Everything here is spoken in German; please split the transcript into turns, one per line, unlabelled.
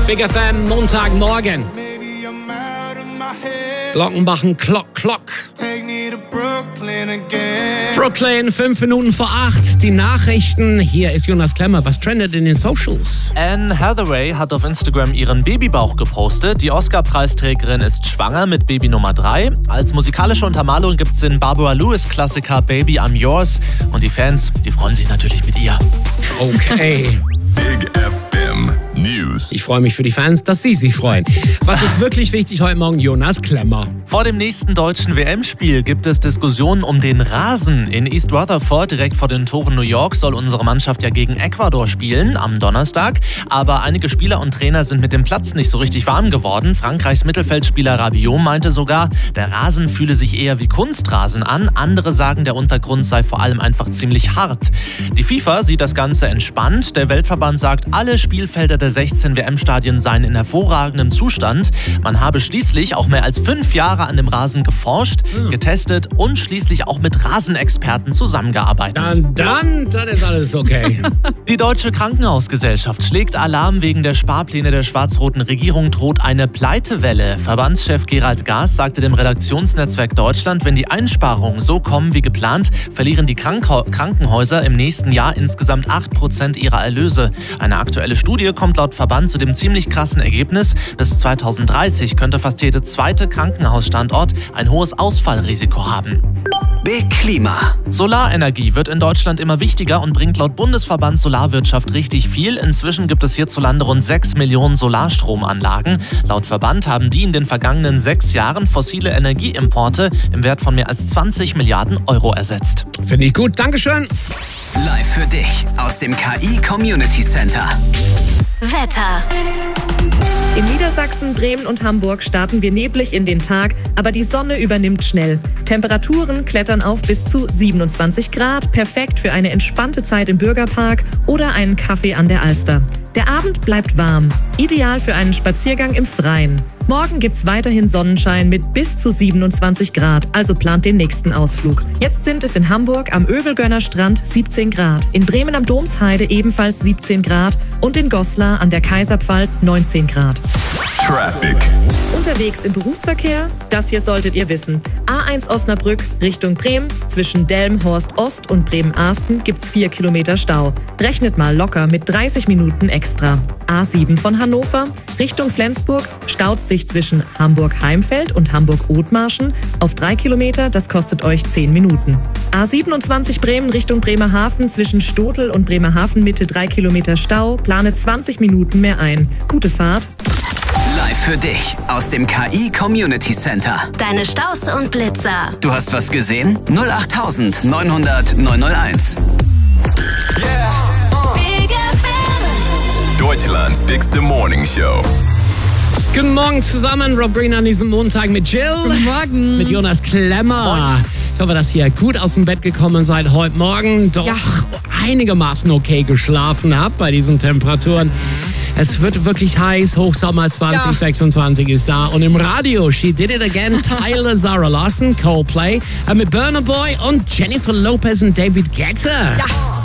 Big FM, Montagmorgen. Glockenbachen, Clock. Brooklyn, 5 Minuten vor 8. Die Nachrichten. Hier ist Jonas Klemmer. Was trendet in den Socials?
Anne Hathaway hat auf Instagram ihren Babybauch gepostet. Die Oscar-Preisträgerin ist schwanger mit Baby Nummer 3. Als musikalische Untermalung gibt es den Barbara Lewis-Klassiker Baby I'm Yours. Und die Fans, die freuen sich natürlich mit ihr.
Okay.
Big FM News.
Ich freue mich für die Fans, dass sie sich freuen. Was ist wirklich wichtig heute Morgen? Jonas Klemmer.
Vor dem nächsten deutschen WM-Spiel gibt es Diskussionen um den Rasen. In East Rutherford, direkt vor den Toren New York, soll unsere Mannschaft ja gegen Ecuador spielen am Donnerstag. Aber einige Spieler und Trainer sind mit dem Platz nicht so richtig warm geworden. Frankreichs Mittelfeldspieler Rabiot meinte sogar, der Rasen fühle sich eher wie Kunstrasen an. Andere sagen, der Untergrund sei vor allem einfach ziemlich hart. Die FIFA sieht das Ganze entspannt. Der Weltverband sagt, alle Spielfelder der 16 WM-Stadien seien in hervorragendem Zustand. Man habe schließlich auch mehr als 5 Jahre an dem Rasen geforscht, getestet und schließlich auch mit Rasenexperten zusammengearbeitet.
Dann ist alles okay.
Die Deutsche Krankenhausgesellschaft schlägt Alarm wegen der Sparpläne der schwarz-roten Regierung, droht eine Pleitewelle. Verbandschef Gerald Gaas sagte dem Redaktionsnetzwerk Deutschland, wenn die Einsparungen so kommen wie geplant, verlieren die Krankenhäuser im nächsten Jahr insgesamt 8% ihrer Erlöse. Eine aktuelle Studie kommt laut Verband zu dem ziemlich krassen Ergebnis, bis 2030 könnte fast jede zweite Krankenhausstandort ein hohes Ausfallrisiko haben.
Big Klima.
Solarenergie wird in Deutschland immer wichtiger und bringt laut Bundesverband Solarwirtschaft richtig viel. Inzwischen gibt es hierzulande rund 6 Millionen Solarstromanlagen. Laut Verband haben die in den vergangenen 6 Jahren fossile Energieimporte im Wert von mehr als 20 Milliarden Euro ersetzt.
Finde ich gut. Dankeschön.
Live für dich aus dem KI Community Center.
Wetter.
In Niedersachsen, Bremen und Hamburg starten wir neblig in den Tag, aber die Sonne übernimmt schnell. Temperaturen klettern auf bis zu 27 Grad, perfekt für eine entspannte Zeit im Bürgerpark oder einen Kaffee an der Alster. Der Abend bleibt warm, ideal für einen Spaziergang im Freien. Morgen gibt's weiterhin Sonnenschein mit bis zu 27 Grad, also plant den nächsten Ausflug. Jetzt sind es in Hamburg am Övelgönner Strand 17 Grad, in Bremen am Domsheide ebenfalls 17 Grad und in Goslar an der Kaiserpfalz 19 Grad.
Traffic.
Unterwegs im Berufsverkehr? Das hier solltet ihr wissen. A1 Osnabrück Richtung Bremen. Zwischen Delmenhorst Ost und Bremen-Arsten gibt's 4 Kilometer Stau. Rechnet mal locker mit 30 Minuten extra. A7 von Hannover Richtung Flensburg staut sich zwischen Hamburg-Heimfeld und Hamburg-Othmarschen auf 3 Kilometer. Das kostet euch 10 Minuten. A27 Bremen Richtung Bremerhaven zwischen Stotel und Bremerhaven Mitte 3 Kilometer Stau. Plane 20 Minuten mehr ein. Gute Fahrt.
Live für dich aus dem KI Community Center.
Deine Staus und Blitzer.
Du hast was gesehen? 08000 900 901.
Big FM.
Deutschlands bigste Morning Show.
Guten Morgen zusammen, Rob Green an diesem Montag mit Jill.
Guten Morgen.
Mit Jonas Klemmer. Ich hoffe, dass ihr gut aus dem Bett gekommen seid heute Morgen. Doch einigermaßen okay geschlafen habt bei diesen Temperaturen. Es wird wirklich heiß. Hochsommer 2026 ist da. Und im Radio, She Did It Again, Tyler, Zara Larson, Coldplay, mit Burna Boy und Jennifer Lopez und David Guetta.